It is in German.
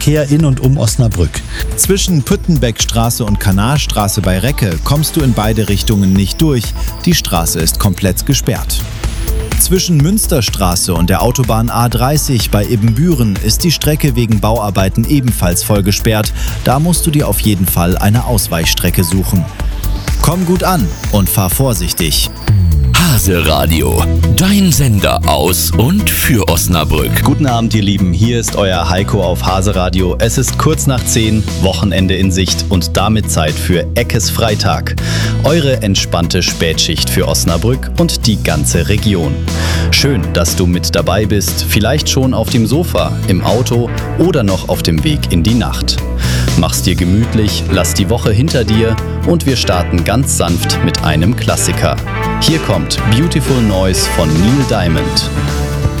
Verkehr in und um Osnabrück. Zwischen Püttenbeckstraße und Kanalstraße bei Recke kommst du in beide Richtungen nicht durch. Die Straße ist komplett gesperrt. Zwischen Münsterstraße und der Autobahn A30 bei Ibbenbüren ist die Strecke wegen Bauarbeiten ebenfalls voll gesperrt. Da musst du dir auf jeden Fall eine Ausweichstrecke suchen. Komm gut an und fahr vorsichtig. Hase Radio, dein Sender aus und für Osnabrück. Guten Abend, ihr Lieben, hier ist euer Heiko auf Hase Radio. Es ist kurz nach 10, Wochenende in Sicht und damit Zeit für Eckes Freitag. Eure entspannte Spätschicht für Osnabrück und die ganze Region. Schön, dass du mit dabei bist, vielleicht schon auf dem Sofa, im Auto oder noch auf dem Weg in die Nacht. Mach's dir gemütlich, lass die Woche hinter dir und wir starten ganz sanft mit einem Klassiker. Hier kommt Beautiful Noise von Neil Diamond.